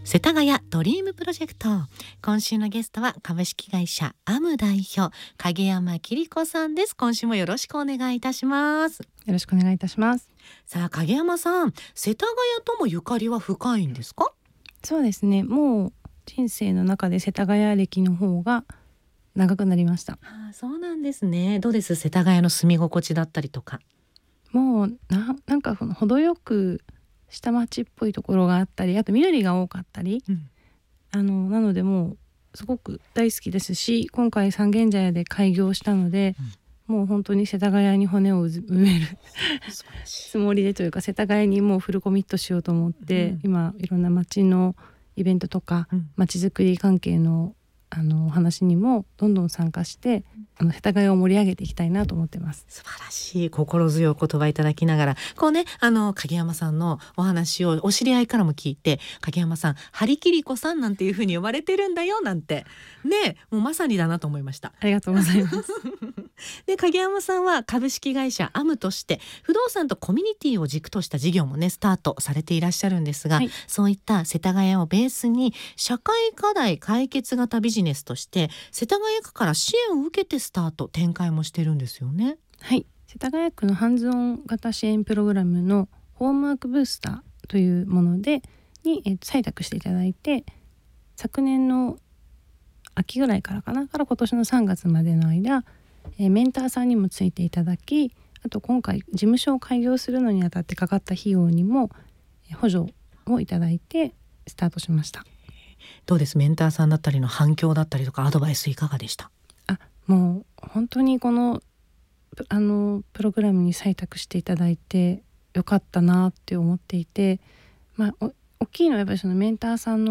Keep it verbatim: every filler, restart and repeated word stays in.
世田谷ドリームプロジェクト。今週のゲストは株式会社アム代表影山桐子さんです。今週もよろしくお願いいたします。 よろしくお願いいたします。 さあ影山さん、世田谷ともゆかりは深いんですか？ そうですね、もう人生の中で世田谷歴の方が長くなりました。 ああ、そうなんですね。どうです、世田谷の住み心地だったりとか。 もう な, なんか程よく下町っぽいところがあったり、あと緑が多かったり、うん、あのなのでもうすごく大好きですし、今回三軒茶屋で開業したので、うん、もう本当に世田谷に骨を埋めるつもりでというか、世田谷にもうフルコミットしようと思って、うん、今いろんな街のイベントとか街づくり関係のあのお話にもどんどん参加して、あの世田谷を盛り上げていきたいなと思ってます。 素晴らしい心強い言葉いただきながら、こうね、あの影山さんのお話をお知り合いからも聞いて、影山さんハリキリコさんなんていう風に呼ばれてるんだよなんてね、もうまさにだなと思いました。 ありがとうございますで影山さんは株式会社アムとして不動産とコミュニティを軸とした事業もねスタートされていらっしゃるんですが、はい、そういった世田谷をベースに社会課題解決型ビジネスとして世田谷区から支援を受けてスタート展開もしてるんですよね。 はい、世田谷区のハンズオン型支援プログラムのホームワークブースターというものでに、えー、採択していただいて、昨年の秋ぐらいからかなから今年のさんがつまでの間、えー、メンターさんにもついていただき、あと今回事務所を開業するのにあたってかかった費用にも補助をいただいてスタートしました。 どうです、メンターさんだったりの反響だったりとかアドバイスいかがでした？ あ、もう本当にこのあのプログラムに採択していただいてよかったなって思っていて、まあ、お大きいのはやっぱりそのメンターさんの